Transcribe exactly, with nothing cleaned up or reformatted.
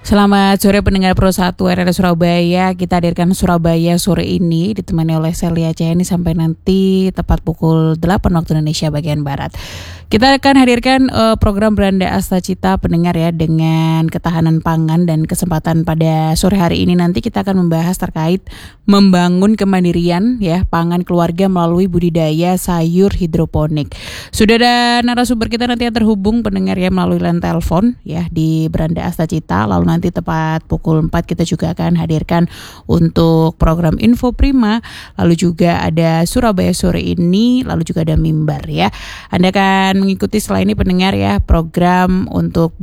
Selamat sore pendengar Pro satu R R Surabaya. Kita hadirkan Surabaya sore ini ditemani oleh Celia Chayani sampai nanti tepat pukul delapan waktu Indonesia bagian Barat. Kita akan hadirkan uh, program Beranda Asta Cita pendengar ya, dengan ketahanan pangan, dan kesempatan pada sore hari ini nanti kita akan membahas terkait membangun kemandirian ya pangan keluarga melalui budidaya sayur hidroponik. Sudah ada narasumber kita nanti yang terhubung pendengar ya melalui line telepon ya di Beranda Asta Cita. Lalu nanti tepat pukul empat kita juga akan hadirkan untuk program Info Prima. Lalu juga ada Surabaya sore ini, lalu juga ada Mimbar ya. Anda akan mengikuti setelah ini pendengar ya program untuk